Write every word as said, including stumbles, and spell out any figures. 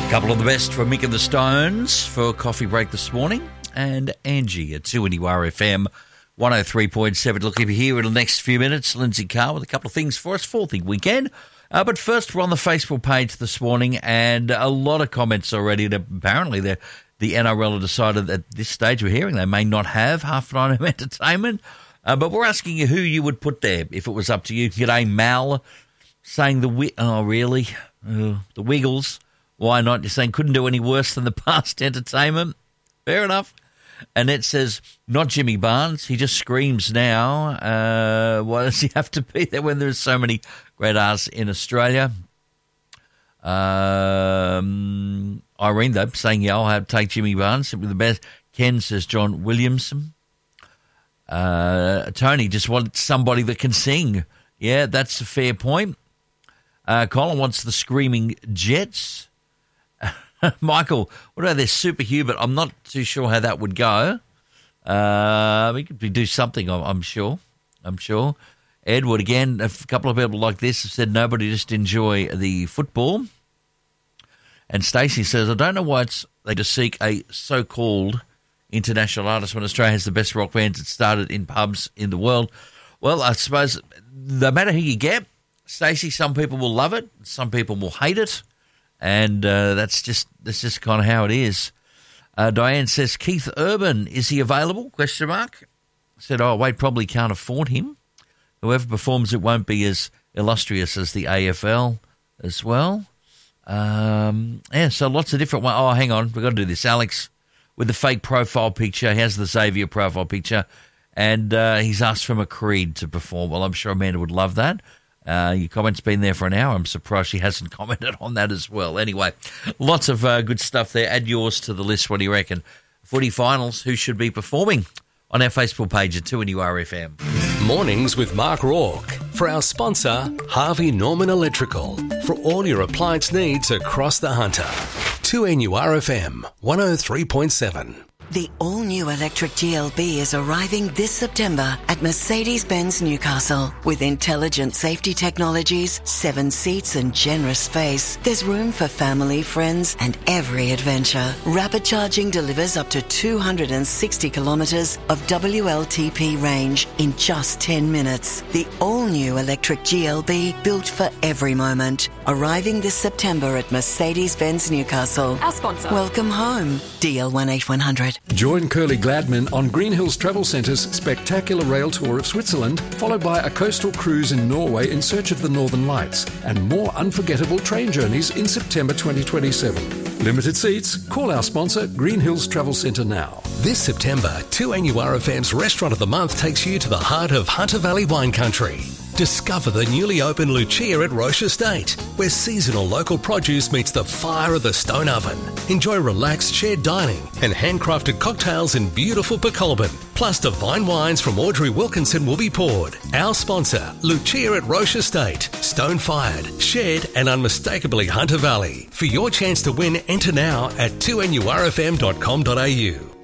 Couple of the best from Mick and the Stones for coffee break this morning, and Angie at two N U R F M one oh three point seven. Look, if you're here in the next few minutes, Lindsay Carr with a couple of things for us, fourth weekend. Uh, but first, we're on the Facebook page this morning, and a lot of comments already. And apparently, the the N R L have decided at this stage we're hearing they may not have half an hour of entertainment. Uh, but we're asking you who you would put there if it was up to you. G'day, Mal, saying the wi- oh really uh, the Wiggles. Why not? You're saying couldn't do any worse than the past entertainment. Fair enough. Annette says, not Jimmy Barnes. He just screams now. Uh, why does he have to be there when there's so many great artists in Australia? Um, Irene, though, saying, yeah, I'll have to take Jimmy Barnes. Simply the best. Ken says John Williamson. Uh, Tony just wants somebody that can sing. Yeah, that's a fair point. Uh, Colin wants the Screaming Jets. Michael, what about this Super Hubert? I'm not too sure how that would go. Uh, we could do something, I'm sure. I'm sure. Edward, again, a couple of people like this have said nobody, just enjoy the football. And Stacey says, I don't know why it's they just seek a so-called international artist when Australia has the best rock bands that started in pubs in the world. Well, I suppose no matter who you get, Stacey, some people will love it, some people will hate it. And uh, that's just that's just kind of how it is. Uh, Diane says, Keith Urban, is he available? Question mark. Said, oh, wait, probably can't afford him. Whoever performs it won't be as illustrious as the A F L as well. Um, yeah, so lots of different ones. Oh, hang on, we've got to do this. Alex, with the fake profile picture, he has the Xavier profile picture, and uh, he's asked for McCreed to perform. Well, I'm sure Amanda would love that. Uh, your comment's been there for an hour. I'm surprised she hasn't commented on that as well. Anyway, lots of uh, good stuff there. Add yours to the list. What do you reckon? Footy finals, who should be performing? On our Facebook page at two N U R F M. Mornings with Mark Rourke. For our sponsor, Harvey Norman Electrical. For all your appliance needs across the Hunter. two N U R F M one oh three point seven. The all-new electric G L B is arriving this September at Mercedes-Benz Newcastle. With intelligent safety technologies, seven seats and generous space, there's room for family, friends and every adventure. Rapid charging delivers up to two hundred sixty kilometres of W L T P range in just ten minutes. The all-new electric G L B, built for every moment. Arriving this September at Mercedes-Benz Newcastle. Our sponsor. Welcome home. D L one eight one hundred. Join Curly Gladman on Green Hills Travel Centre's spectacular rail tour of Switzerland, followed by a coastal cruise in Norway in search of the Northern Lights, and more unforgettable train journeys in September twenty twenty-seven. Limited seats. Call our sponsor, Green Hills Travel Centre now. This September, two N U R F M's Restaurant of the Month takes you to the heart of Hunter Valley wine country. Discover the newly opened Lucia at Roche Estate, where seasonal local produce meets the fire of the stone oven. Enjoy relaxed shared dining and handcrafted cocktails in beautiful Pecolbin. Plus divine wines from Audrey Wilkinson will be poured. Our sponsor, Lucia at Roche Estate. Stone-fired, shared and unmistakably Hunter Valley. For your chance to win, enter now at two N U R F M dot com dot A U.